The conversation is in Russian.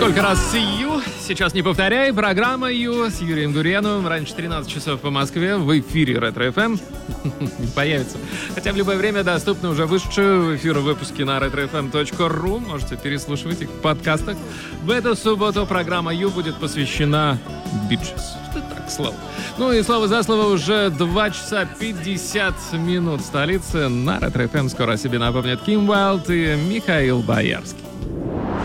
Сколько раз see you? Сейчас не повторяй. Программа You с Юрием Гурьяновым. Раньше 13 часов по Москве в эфире Ретро ФМ появится. Хотя в любое время доступны уже вышедшие в эфир выпуски на retrofm.ru. Можете переслушивать их в подкастах. В эту субботу программа You будет посвящена Bitches. Что так, слово. Ну и слово за слово уже 2 часа 50 минут столицы. На Ретро ФМ скоро о себе напомнят Ким Уайлд и Михаил Боярский.